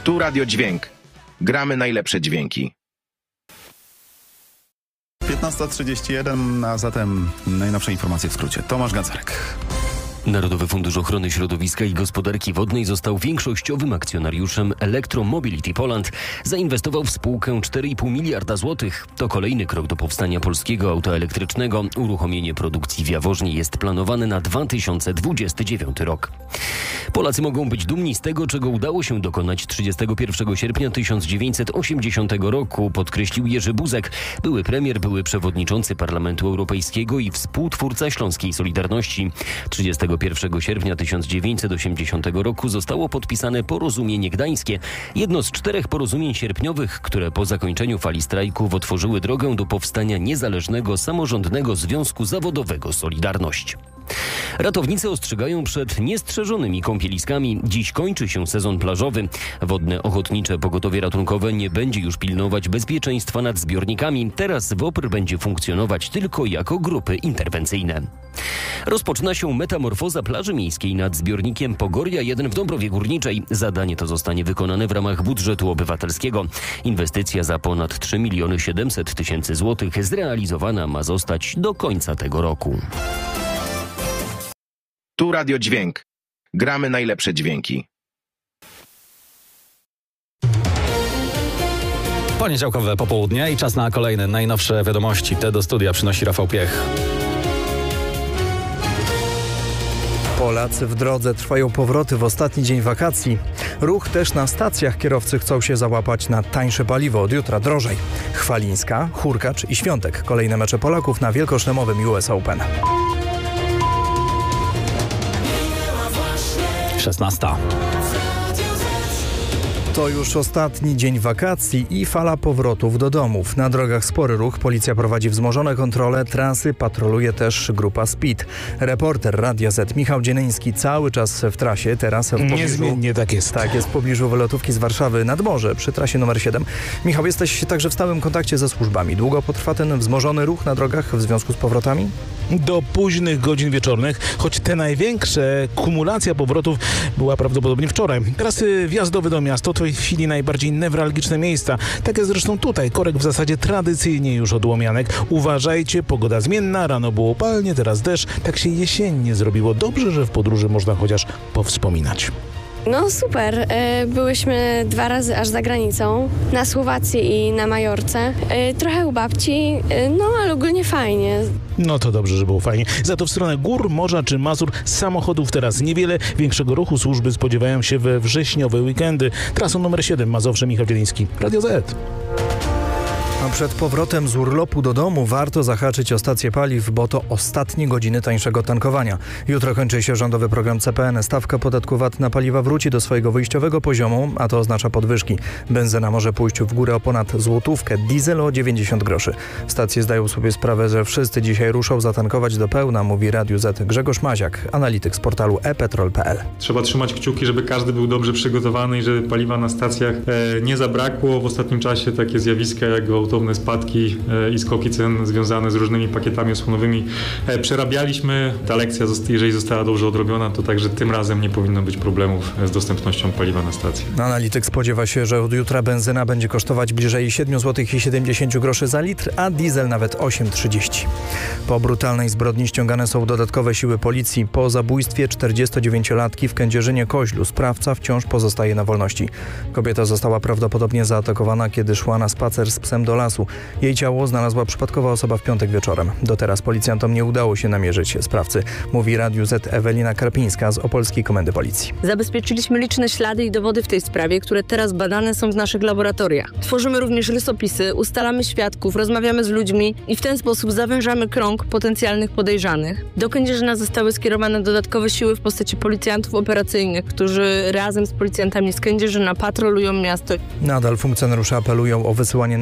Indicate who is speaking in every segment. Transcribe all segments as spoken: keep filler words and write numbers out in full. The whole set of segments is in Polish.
Speaker 1: Tu Radio Dźwięk. Gramy najlepsze dźwięki.
Speaker 2: piętnasta trzydzieści jeden, a zatem najnowsze informacje w skrócie. Tomasz Gancarek.
Speaker 3: Narodowy Fundusz Ochrony Środowiska i Gospodarki Wodnej został większościowym akcjonariuszem Electromobility Poland. Zainwestował w spółkę cztery i pół miliarda złotych. To kolejny krok do powstania polskiego auta elektrycznego. Uruchomienie produkcji w Jaworznie jest planowane na dwa tysiące dwudziesty dziewiąty rok. Polacy mogą być dumni z tego, czego udało się dokonać trzydziestego pierwszego sierpnia tysiąc dziewięćset osiemdziesiątego roku, podkreślił Jerzy Buzek, były premier, były przewodniczący Parlamentu Europejskiego i współtwórca Śląskiej Solidarności. trzydziestego pierwszego sierpnia tysiąc dziewięćset osiemdziesiątego roku zostało podpisane Porozumienie Gdańskie, jedno z czterech porozumień sierpniowych, które po zakończeniu fali strajków otworzyły drogę do powstania niezależnego, samorządnego związku zawodowego Solidarność. Ratownicy ostrzegają przed niestrzeżonymi kąpieliskami. Dziś kończy się sezon plażowy. Wodne Ochotnicze Pogotowie Ratunkowe nie będzie już pilnować bezpieczeństwa nad zbiornikami. Teraz WOPR będzie funkcjonować tylko jako grupy interwencyjne. Rozpoczyna się metamorfoza plaży miejskiej nad zbiornikiem Pogoria jeden w Dąbrowie Górniczej. Zadanie to zostanie wykonane w ramach budżetu obywatelskiego. Inwestycja za ponad trzy miliony siedemset tysięcy złotych zrealizowana ma zostać do końca tego roku.
Speaker 1: Tu Radio Dźwięk. Gramy najlepsze dźwięki.
Speaker 4: Poniedziałkowe popołudnie i czas na kolejne najnowsze wiadomości. Te do studia przynosi Rafał Piech.
Speaker 5: Polacy w drodze, trwają powroty w ostatni dzień wakacji. Ruch też na stacjach, kierowcy chcą się załapać na tańsze paliwo, od jutra drożej. Chwalińska, Hurkacz i Świątek. Kolejne mecze Polaków na wielkoszlemowym U S Open.
Speaker 4: szesnasta.
Speaker 5: To już ostatni dzień wakacji i fala powrotów do domów. Na drogach spory ruch, policja prowadzi wzmożone kontrole, trasy patroluje też grupa SPID. Reporter Radia Z Michał Dziennyński cały czas w trasie, teraz w pobliżu...
Speaker 6: Niezmiennie tak jest.
Speaker 5: Tak, jest w pobliżu wylotówki z Warszawy nad morze przy trasie numer siedem. Michał, jesteś także w stałym kontakcie ze służbami. Długo potrwa ten wzmożony ruch na drogach w związku z powrotami?
Speaker 6: Do późnych godzin wieczornych, choć te największe, kumulacja powrotów była prawdopodobnie wczoraj. Trasy wjazdowe do miasta to w tej chwili najbardziej newralgiczne miejsca. Tak jest zresztą tutaj. Korek w zasadzie tradycyjnie już od Łomianek. Uważajcie, pogoda zmienna, rano było upalnie, teraz deszcz. Tak się jesiennie zrobiło. Dobrze, że w podróży można chociaż powspominać.
Speaker 7: No super. Byłyśmy dwa razy aż za granicą, na Słowacji i na Majorce. Trochę u babci, no ale ogólnie fajnie.
Speaker 6: No to dobrze, że było fajnie. Za to w stronę gór, morza czy Mazur samochodów teraz niewiele. Większego ruchu służby spodziewają się we wrześniowe weekendy. Trasą numer siedem Mazowsze, Michał Dzieliński, Radio Z.
Speaker 5: A przed powrotem z urlopu do domu warto zahaczyć o stację paliw, bo to ostatnie godziny tańszego tankowania. Jutro kończy się rządowy program C P N. Stawka podatku V A T na paliwa wróci do swojego wyjściowego poziomu, a to oznacza podwyżki. Benzyna może pójść w górę o ponad złotówkę, diesel o dziewięćdziesiąt groszy. Stacje zdają sobie sprawę, że wszyscy dzisiaj ruszą zatankować do pełna, mówi Radiu Z Grzegorz Maziak, analityk z portalu e petrol kropka p l.
Speaker 8: Trzeba trzymać kciuki, żeby każdy był dobrze przygotowany i żeby paliwa na stacjach e, nie zabrakło. W ostatnim czasie takie zjawiska jak gwałtowne spadki i skoki cen związane z różnymi pakietami osłonowymi przerabialiśmy. Ta lekcja, jeżeli została dobrze odrobiona, to także tym razem nie powinno być problemów z dostępnością paliwa na stacji.
Speaker 5: Analityk spodziewa się, że od jutra benzyna będzie kosztować bliżej siedem złotych siedemdziesiąt groszy za litr, a diesel nawet osiem trzydzieści. Po brutalnej zbrodni ściągane są dodatkowe siły policji. Po zabójstwie czterdziestodziewięciolatki w Kędzierzynie-Koźlu sprawca wciąż pozostaje na wolności. Kobieta została prawdopodobnie zaatakowana, kiedy szła na spacer z psem do lasu. Jej ciało znalazła przypadkowa osoba w piątek wieczorem. Do teraz policjantom nie udało się namierzyć sprawcy, mówi Radiu Z Ewelina Karpińska z Opolskiej Komendy Policji.
Speaker 9: Zabezpieczyliśmy liczne ślady i dowody w tej sprawie, które teraz badane są w naszych laboratoriach. Tworzymy również rysopisy, ustalamy świadków, rozmawiamy z ludźmi i w ten sposób zawężamy krąg potencjalnych podejrzanych. Do Kędzierzyna zostały skierowane dodatkowe siły w postaci policjantów operacyjnych, którzy razem z policjantami z Kędzierzyna patrolują miasto.
Speaker 5: Nadal funkcjonariusze apelują o wysyłanie nagrań z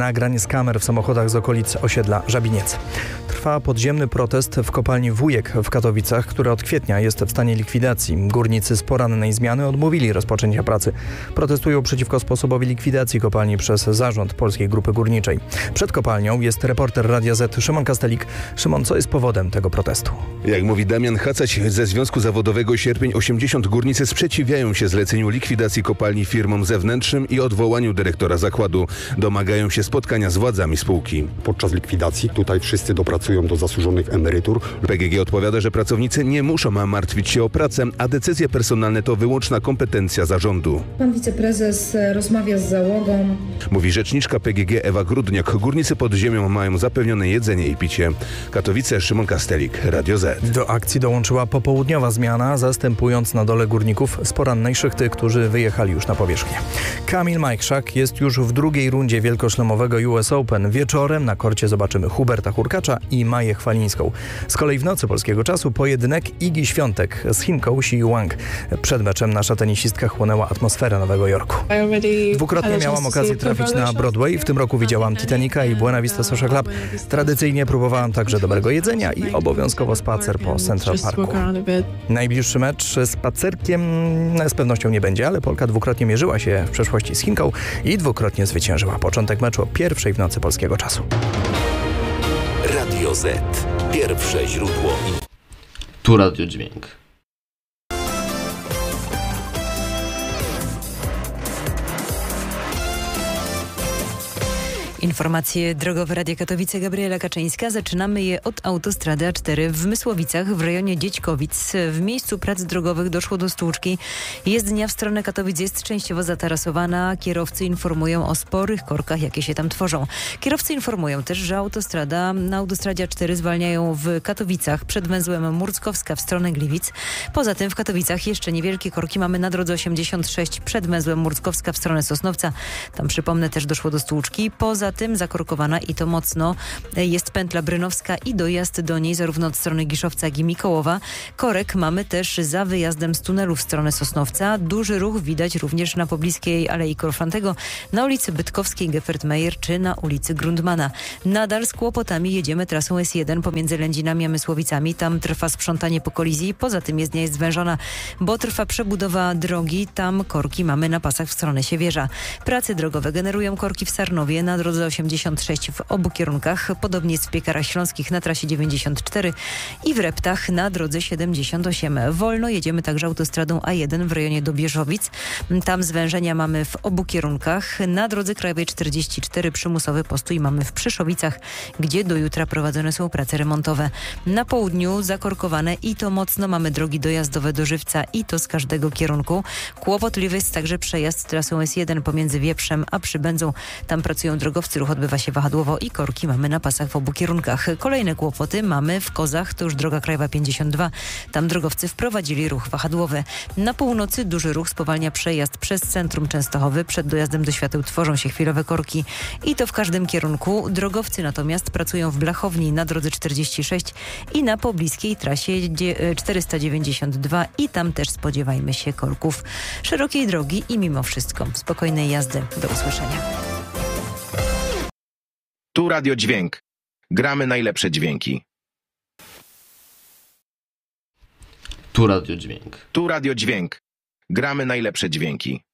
Speaker 5: z kamer w samochodach z okolic osiedla Żabiniec. Trwa podziemny protest w kopalni Wujek w Katowicach, która od kwietnia jest w stanie likwidacji. Górnicy z porannej zmiany odmówili rozpoczęcia pracy. Protestują przeciwko sposobowi likwidacji kopalni przez zarząd Polskiej Grupy Górniczej. Przed kopalnią jest reporter Radia Z Szymon Kastelik. Szymon, co jest powodem tego protestu?
Speaker 10: Jak mówi Damian Hacać ze Związku Zawodowego Sierpień osiemdziesiąt, górnicy sprzeciwiają się zleceniu likwidacji kopalni firmom zewnętrznym i odwołaniu dyrektora zakładu. Domagają się spotkania z władzami spółki.
Speaker 11: Podczas likwidacji tutaj wszyscy dopracują do zasłużonych emerytur.
Speaker 10: P G G odpowiada, że pracownicy nie muszą martwić się o pracę, a decyzje personalne to wyłączna kompetencja zarządu.
Speaker 12: Pan wiceprezes rozmawia z załogą.
Speaker 10: Mówi rzeczniczka P G G Ewa Grudniak. Górnicy pod ziemią mają zapewnione jedzenie i picie. Katowice, Szymon Kastelik, Radio Z.
Speaker 5: Do akcji dołączyła popołudniowa zmiana, zastępując na dole górników z porannej szychty, którzy wyjechali już na powierzchnię. Kamil Majchrzak jest już w drugiej rundzie wielkoszlemowego U S Open. Wieczorem na korcie zobaczymy Huberta Hurkacza i Maję Chwalińską. Z kolei w nocy polskiego czasu pojedynek Igi Świątek z Chinką Xi Wang. Przed meczem nasza tenisistka chłonęła atmosferę Nowego Jorku. Dwukrotnie miałam okazję trafić na Broadway. W tym roku widziałam Titanica i Buena Vista Social Club. Tradycyjnie próbowałam także dobrego jedzenia i obowiązkowo spacer po Central Parku. Najbliższy mecz spacerkiem z pewnością nie będzie, ale Polka dwukrotnie mierzyła się w przeszłości z Chinką i dwukrotnie zwyciężyła. Początek meczu o pierwszej w nocy polskiego czasu.
Speaker 13: Radio Z. Pierwsze źródło.
Speaker 14: Tu Radio Dźwięk.
Speaker 15: Informacje drogowe Radia Katowice, Gabriela Kaczyńska. Zaczynamy je od autostrady A cztery w Mysłowicach w rejonie Dziećkowic. W miejscu prac drogowych doszło do stłuczki. Jezdnia w stronę Katowic jest częściowo zatarasowana. Kierowcy informują o sporych korkach, jakie się tam tworzą. Kierowcy informują też, że autostrada na autostradzie A cztery zwalniają w Katowicach przed węzłem Murckowska w stronę Gliwic. Poza tym w Katowicach jeszcze niewielkie korki mamy na drodze osiemdziesiąt sześć przed węzłem Murckowska w stronę Sosnowca. Tam, przypomnę, też doszło do stłuczki. Poza tym zakorkowana i to mocno jest pętla Brynowska i dojazd do niej zarówno od strony Giszowca, jak i Mikołowa. Korek mamy też za wyjazdem z tunelu w stronę Sosnowca. Duży ruch widać również na pobliskiej Alei Korfantego, na ulicy Bytkowskiej Gefert-Meyer czy na ulicy Grundmana. Nadal z kłopotami jedziemy trasą S jeden pomiędzy Lędzinami a Mysłowicami. Tam trwa sprzątanie po kolizji. Poza tym jezdnia jest zwężona, bo trwa przebudowa drogi. Tam korki mamy na pasach w stronę Siewierza. Prace drogowe generują korki w Sarnowie na drodze osiemdziesiąt sześć w obu kierunkach. Podobnie jest w Piekarach Śląskich na trasie dziewięćdziesiąt cztery i w Reptach na drodze siedemdziesiąt osiem. Wolno jedziemy także autostradą A jeden w rejonie Dobierzowic. Tam zwężenia mamy w obu kierunkach. Na drodze krajowej czterdzieści cztery przymusowy postój mamy w Przyszowicach, gdzie do jutra prowadzone są prace remontowe. Na południu zakorkowane i to mocno mamy drogi dojazdowe do Żywca i to z każdego kierunku. Kłopotliwy jest także przejazd trasą S jeden pomiędzy Wieprzem a Przybędzą. Tam pracują drogowcy, ruch odbywa się wahadłowo i korki mamy na pasach w obu kierunkach. Kolejne kłopoty mamy w Kozach, to już droga krajowa pięćdziesiąt dwa. Tam drogowcy wprowadzili ruch wahadłowy. Na północy duży ruch spowalnia przejazd przez centrum Częstochowy. Przed dojazdem do świateł tworzą się chwilowe korki i to w każdym kierunku. Drogowcy natomiast pracują w Blachowni na drodze czterdzieści sześć i na pobliskiej trasie czterysta dziewięćdziesiąt dwa i tam też spodziewajmy się korków. Szerokiej drogi i mimo wszystko spokojnej jazdy. Do usłyszenia.
Speaker 1: Tu Radio Dźwięk. Gramy najlepsze dźwięki.
Speaker 14: Tu Radio Dźwięk.
Speaker 1: Tu Radio Dźwięk. Gramy najlepsze dźwięki.